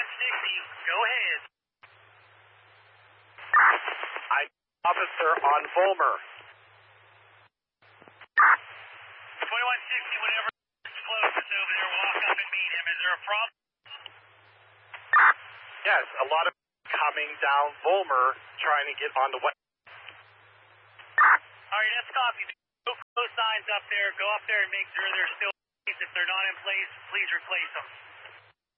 Go ahead. I'm officer on Vollmer. 2160, whenever it's closest over there, walk up and meet him. Is there a problem? Yes, a lot of coming down Vollmer trying to get onto what? All right, that's copy. No close signs up there. Go up there and make sure they're still in place. If they're not in place, please replace them.